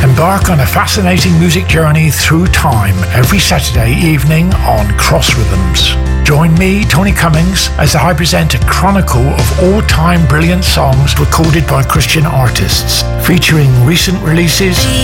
Embark on a fascinating music journey through time every Saturday evening on Cross Rhythms. Join me, Tony Cummings, as I present a chronicle of all-time brilliant songs recorded by Christian artists, featuring recent releases,